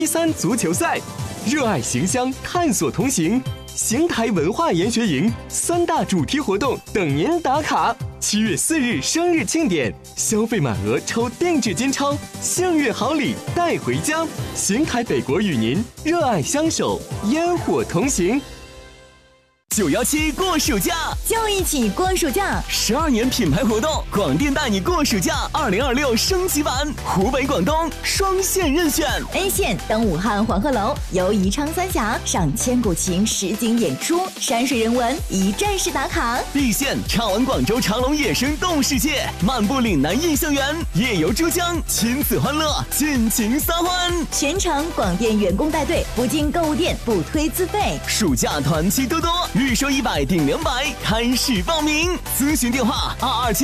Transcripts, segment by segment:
第3足球赛，热爱行乡，探索同行。邢台文化研学营3大主题活动等您打卡。7月4日生日庆典，消费满额抽定制金钞，幸运好礼带回家。邢台北国与您热爱相守，烟火同行。917过暑假， 就一起过暑假 ！12年品牌活动，广电带你过暑假2026升级版，湖北、广东双线任选。 A 线登武汉黄鹤楼，游宜昌三峡，赏千古情实景演出，山水人文一站式打卡。 B 线畅玩广州长隆野生动物世界，漫步岭南印象园，夜游珠江，亲子欢乐，尽情撒欢。 全程广电员工带队，不进购物店，不推资费。 暑假团期多多，预收100顶200，开始报名。咨询电话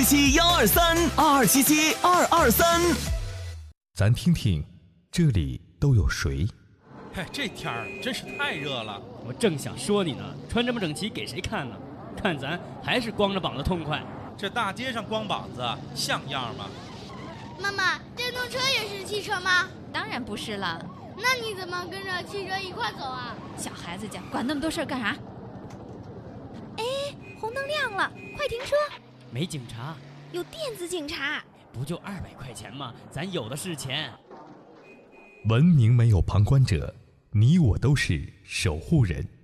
22771232，22772223。 咱听听，这里都有谁？ 嘿，这天儿真是太热了。 我正想说你呢，穿这么整齐给谁看呢？看咱还是光着膀子痛快。 这大街上光膀子像样吗？ 妈妈，电动车也是汽车吗？ 当然不是了。 那你怎么跟着汽车一块走啊？ 小孩子家管那么多事儿干啥？哎，红灯亮了，快停车！ 没警察， 有电子警察。 不就200块钱吗？咱有的是钱。 文明没有旁观者，你我都是守护人。